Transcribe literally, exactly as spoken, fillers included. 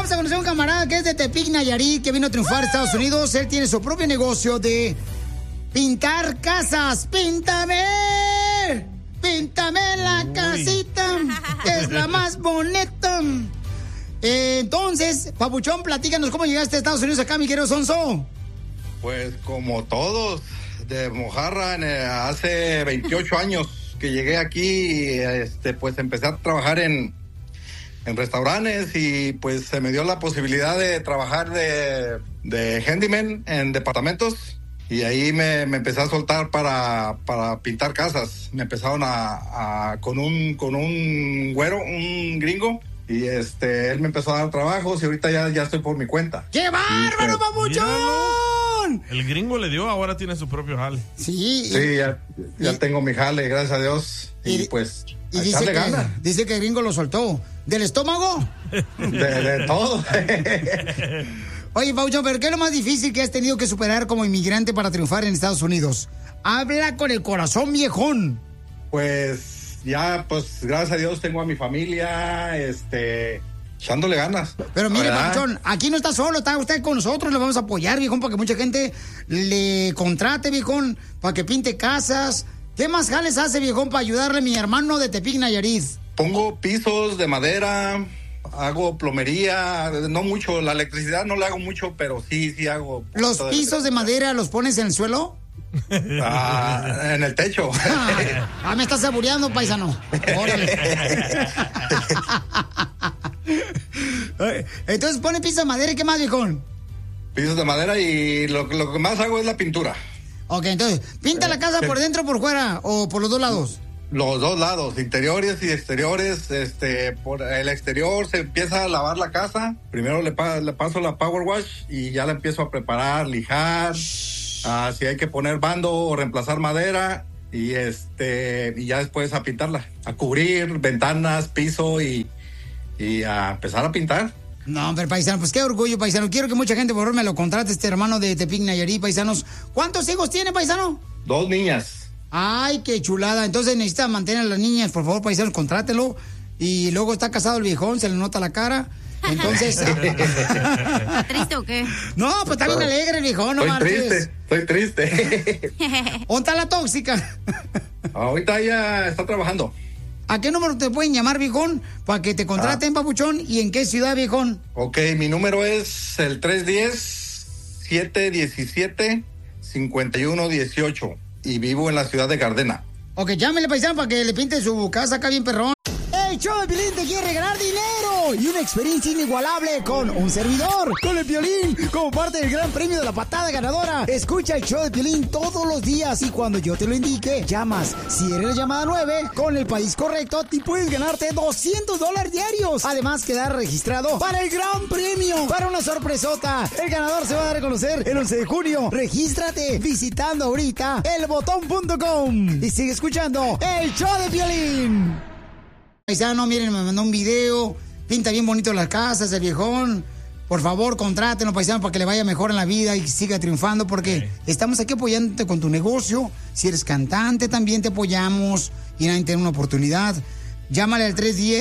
vamos a conocer a un camarada que es de Tepic, Nayarit, que vino a triunfar a Estados Unidos. Él tiene su propio negocio de pintar casas. ¡Píntame! ¡Píntame la casita! Que es la más bonita. Eh, entonces, Papuchón, platícanos cómo llegaste a Estados Unidos acá, mi querido Sonso. Pues como todos, de mojarra, en, eh, hace veintiocho años que llegué aquí, este, pues empecé a trabajar en, en restaurantes y pues se me dio la posibilidad de trabajar de, de handyman en departamentos y ahí me, me empecé a soltar para, para pintar casas. Me empezaron a, a con un con un güero, un gringo, y este él me empezó a dar trabajos y ahorita ya, ya estoy por mi cuenta. ¡Qué bárbaro, Papuchón! El gringo le dio, ahora tiene su propio jale. Sí. Sí, ya, ya y, tengo mi jale, gracias a Dios. Y, y pues, y dice, que, gana. dice que el gringo lo soltó. ¿Del estómago? De, de todo. Oye, Papuchón, ¿pero qué es lo más difícil que has tenido que superar como inmigrante para triunfar en Estados Unidos? Habla con el corazón, viejón. Pues, ya, pues, gracias a Dios tengo a mi familia, este... echándole ganas. Pero mire, Papuchón, aquí no está solo, está usted con nosotros, le vamos a apoyar, viejón, para que mucha gente le contrate, viejón, para que pinte casas. ¿Qué más jales hace, viejón, para ayudarle a mi hermano de Tepic, Nayarit? Pongo pisos de madera, hago plomería, no mucho, la electricidad no le hago mucho, pero sí, sí hago. ¿Los pisos de, de madera los pones en el suelo? Ah, en el techo. Ah, ah, me estás saboreando, paisano. Órale. Entonces pone pisos de madera y ¿qué más, viejón? Pisos de madera y lo, lo que más hago es la pintura. Ok, entonces, ¿pinta la casa por dentro o por fuera o por los dos lados? Los dos lados, interiores y exteriores. Este, por el exterior se empieza a lavar la casa. Primero le, pa, le paso la power wash y ya la empiezo a preparar, lijar. Ah, si hay que poner bando o reemplazar madera y este y ya después a pintarla, a cubrir ventanas, piso y y a empezar a pintar. No, pero paisano, pues qué orgullo, paisano. Quiero que mucha gente por favor me lo contrate, este hermano de Tepic, Nayarit, paisanos. ¿Cuántos hijos tiene, paisano? Dos niñas. Ay, qué chulada. Entonces necesita mantener a las niñas, por favor, paisanos, contrátelo. Y luego está casado el viejón, se le nota la cara. Entonces... ¿Está triste o qué? No, pues está bien alegre el viejón, no Estoy marches. triste, estoy triste. ¿Dónde está la tóxica? Ahorita ella está trabajando. ¿A qué número te pueden llamar, viejón? Para que te contraten, ah. Papuchón. ¿Y en qué ciudad, viejón? Ok, mi número es el tres uno cero, siete uno siete, cinco uno uno ocho. Y vivo en la ciudad de Gardena. Ok, llámele, paisano, para que le pinte su casa acá bien perrón. El show de Piolín te quiere regalar dinero y una experiencia inigualable con un servidor, con el Piolín, como parte del gran premio de la patada ganadora. Escucha el show de Piolín todos los días y cuando yo te lo indique, llamas. Si eres la llamada nueve, con el país correcto, te puedes ganarte doscientos dólares diarios. Además, quedar registrado para el gran premio, para una sorpresota. El ganador se va a dar a conocer el once de junio. Regístrate visitando ahorita el botón punto com y sigue escuchando el show de Piolín. Paisano, miren, me mandó un video, pinta bien bonito las casas, el viejón. Por favor, contrátenlo, paisano, para que le vaya mejor en la vida y siga triunfando, porque okay. Estamos aquí apoyándote con tu negocio. Si eres cantante, también te apoyamos y nadie tiene una oportunidad. Llámale al tres uno